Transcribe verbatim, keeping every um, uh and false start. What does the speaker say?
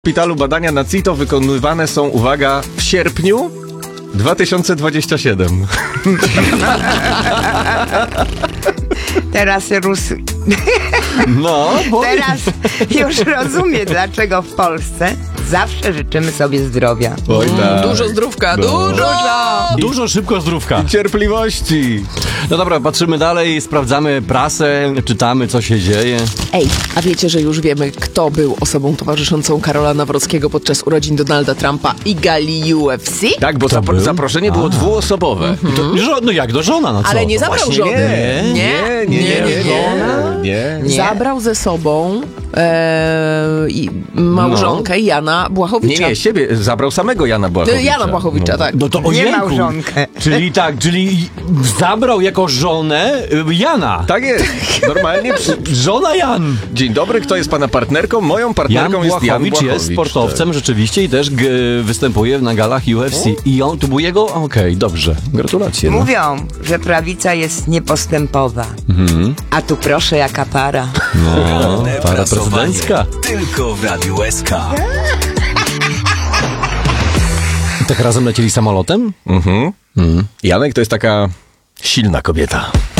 W szpitalu badania na CITO wykonywane są, uwaga, w sierpniu dwa tysiące dwudziestym siódmym. Teraz Rusy. No, bo... Teraz już rozumiem, dlaczego w Polsce zawsze życzymy sobie zdrowia. Oj, tak. Dużo zdrówka, No. dużo! Dużo szybko zdrówka. I cierpliwości. No dobra, patrzymy dalej, sprawdzamy prasę, czytamy, co się dzieje. Ej, a wiecie, że już wiemy, kto był osobą towarzyszącą Karola Nawrockiego podczas urodzin Donalda Trumpa i gali U F C? Tak, bo zapro- był? zaproszenie było dwuosobowe. To, żo- no jak, do żona, no co? Ale nie zabrał Właśnie żony. nie. Nie, Nie, nie, nie, nie. nie. Nie. Zabrał ze sobą e, i małżonkę Jana Nie, Błachowicza. nie, siebie zabrał samego Jana Błachowicza. Jana Błachowicza, tak. No to o Nie jejku. małżonkę. Czyli tak, czyli zabrał jako żonę y, Jana. Tak jest, normalnie. Przy... Żona Jan. Dzień dobry, kto jest pana partnerką? Moją Jan partnerką jest Jan Błachowicz Błachowicz. jest sportowcem rzeczywiście i też g- występuje na galach U F C. I on, to był jego? Okej, dobrze. Gratulacje. No. Mówią, że prawica jest niepostępowa. A tu proszę, jaka para. No, para prezydencka. Tylko w Radiu S K. Tak razem lecieli samolotem? Mhm. Janek to jest taka silna kobieta.